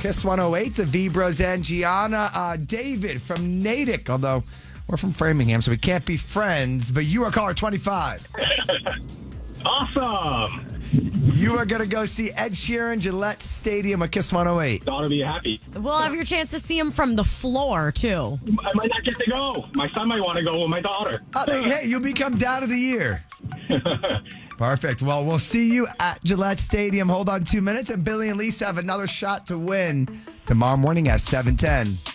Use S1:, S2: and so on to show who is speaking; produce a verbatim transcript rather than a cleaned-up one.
S1: Kiss one oh eight's Aviv Bros and Gianna. Uh, David from Natick, although we're from Framingham, so we can't be friends, but you are caller twenty-five.
S2: Awesome.
S1: You are going to go see Ed Sheeran, Gillette Stadium at Kiss one oh eight.
S2: Daughter be happy.
S3: We'll have your chance to see him from the floor, too.
S2: I might not get to go. My son might want to go with my daughter.
S1: Uh, hey, you'll become Dad of the Year. Perfect. Well, we'll see you at Gillette Stadium. Hold on two minutes, and Billy and Lisa have another shot to win tomorrow morning at seven ten.